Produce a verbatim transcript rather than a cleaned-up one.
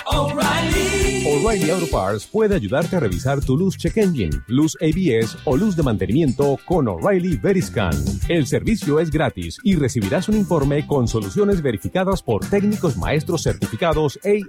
O'Reilly. O'Reilly Auto Parts puede ayudarte a revisar tu luz check engine, luz A B S o luz de mantenimiento con O'Reilly Veriscan. El servicio es gratis y recibirás un informe con soluciones verificadas por técnicos maestros certificados